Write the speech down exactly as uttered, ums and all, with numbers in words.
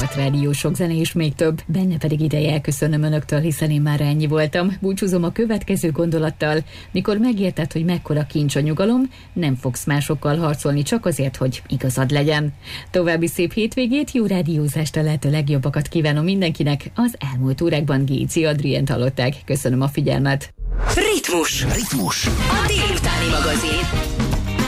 Rádió, sok zene és még több. Benne pedig ideje elköszönöm önöktől, hiszen én már ennyi voltam. Búcsúzom a következő gondolattal. Mikor megérted, hogy mekkora kincs a nyugalom, nem fogsz másokkal harcolni csak azért, hogy igazad legyen. További szép hétvégét, jó rádiózást, a lehető legjobbakat kívánom mindenkinek. Az elmúlt órákban Géci Adrient hallották. Köszönöm a figyelmet. Ritmus. Ritmus. A délutáni magazin.